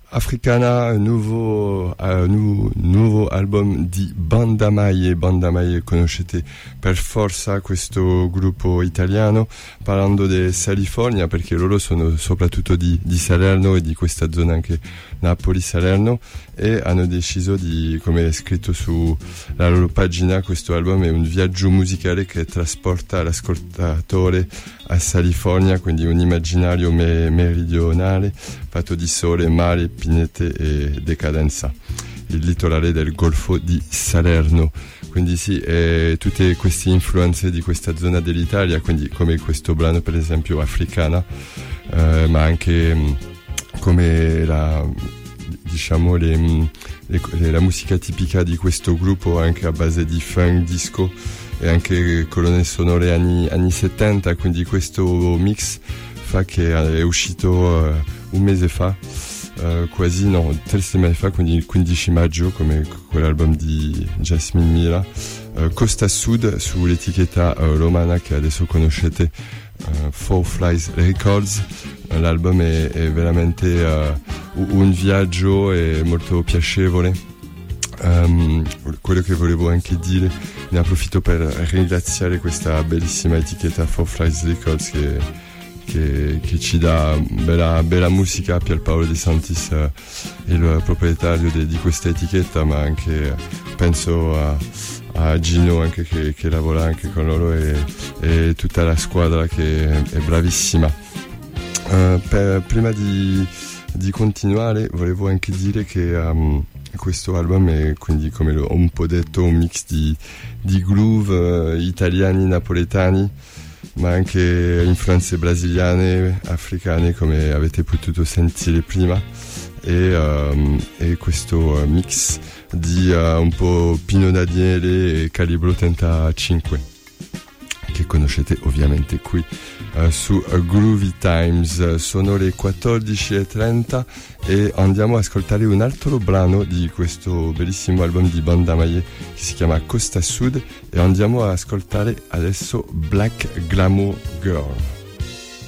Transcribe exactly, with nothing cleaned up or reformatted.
Africana, nuovo, uh, nu, nuovo album di Bandamaie. Bandamaie, conoscete per forza questo gruppo italiano, parlando di California, perché loro sono soprattutto di, di Salerno e di questa zona anche Napoli-Salerno, e hanno deciso di, come è scritto sulla loro pagina, questo album è un viaggio musicale che trasporta l'ascoltatore a California, quindi un immaginario me- meridionale fatto di sole, mare, pinete e decadenza, il litorale del Golfo di Salerno. Quindi sì, eh, tutte queste influenze di questa zona dell'Italia, quindi come questo brano per esempio Africana, eh, ma anche mh, come la, diciamo le, le, la musica tipica di questo gruppo, anche a base di funk, disco e anche colonne sonore anni, anni settanta, quindi questo mix fa che è uscito uh, un mese fa, uh, quasi no, tre settimane fa, quindi il quindici maggio, come quell'album di Jasmine Mira, uh, Costa Sud, sull'etichetta uh, romana che adesso conoscete, uh, Four Flies Records. L'album è, è veramente uh, un viaggio e molto piacevole. Um, quello che volevo anche dire, ne approfitto per ringraziare questa bellissima etichetta Four Flies Records che, che, che ci dà bella, bella musica. Pierpaolo De Santis uh, è il proprietario de, di questa etichetta, ma anche uh, penso a, a Gino anche che, che lavora anche con loro, e, e tutta la squadra che è, è bravissima. Uh, per, prima di, di continuare volevo anche dire che um, questo album è, quindi, come ho un po' detto, un mix di, di groove eh, italiani, napoletani, ma anche influenze brasiliane, africane, come avete potuto sentire prima, e, um, e questo mix di uh, un po' Pino Daniele e Calibro trentacinque, che conoscete ovviamente qui uh, su uh, Groovy Times. Sono le quattordici e trenta e andiamo a ascoltare un altro brano di questo bellissimo album di Bandamaie che si chiama Costa Sud, e andiamo a ascoltare adesso Black Glamour Girl.